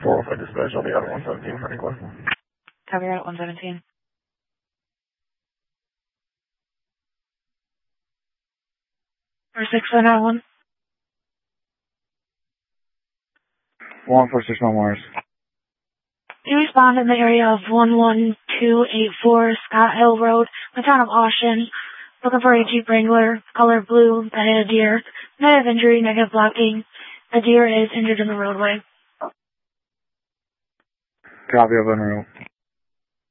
405 dispatch, I'll be out at 117 for any question. Copy out at 117. For 691. 1461 Morris. You respond in the area of 11284 Scott Hill Road, the town of Austin, looking for a Jeep Wrangler, color blue, that hit a deer. Negative injury, negative blocking. The deer is injured in the roadway. Copy of en route.